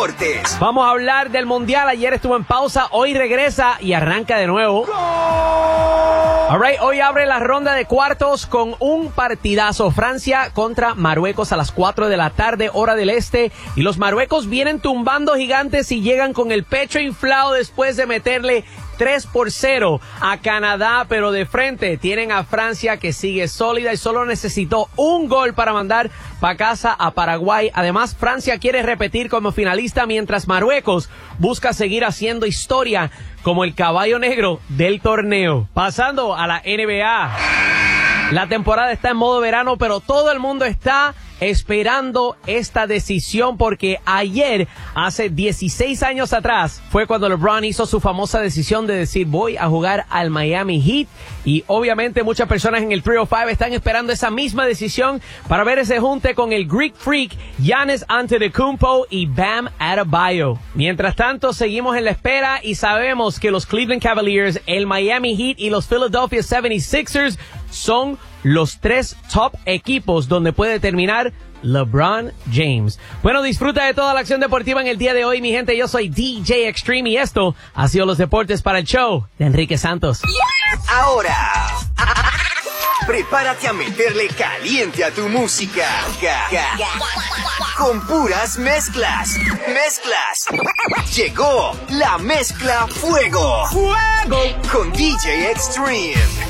deportes. Vamos a hablar del Mundial. Ayer estuvo en pausa, hoy regresa y arranca de nuevo. All right, hoy abre la ronda de cuartos con un partidazo. Francia contra Marruecos a las 4 de la tarde, hora del este. Y los marruecos vienen tumbando gigantes y llegan con el pecho inflado después de meterle 3-0 a Canadá, pero de frente tienen a Francia que sigue sólida y solo necesitó un gol para mandar para casa a Paraguay. Además, Francia quiere repetir como finalista mientras Marruecos busca seguir haciendo historia como el caballo negro del torneo. Pasando a la NBA. La temporada está en modo verano, pero todo el mundo está esperando esta decisión porque ayer, hace 16 años atrás, fue cuando LeBron hizo su famosa decisión de decir voy a jugar al Miami Heat y obviamente muchas personas en el 305 están esperando esa misma decisión para ver ese junte con el Greek Freak Giannis Antetokounmpo y Bam Adebayo. Mientras tanto, seguimos en la espera y sabemos que los Cleveland Cavaliers, el Miami Heat y los Philadelphia 76ers son los 3 top equipos donde puede terminar LeBron James. Bueno, disfruta de toda la acción deportiva en el día de hoy, mi gente. Yo soy DJ Extreme y esto ha sido los deportes para el show de Enrique Santos. Ahora, prepárate a meterle caliente a tu música. Con puras mezclas. Llegó la mezcla Fuego. Con DJ Extreme.